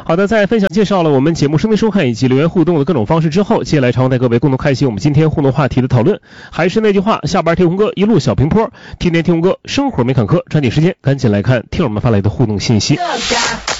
好的，在分享介绍了我们节目收听收看以及留言互动的各种方式之后，接下来常带各位共同开启我们今天互动话题的讨论。还是那句话，下班听红歌，一路小平坡，天天听红歌，生活没坎坷。抓紧时间，赶紧来看听友们发来的互动信息。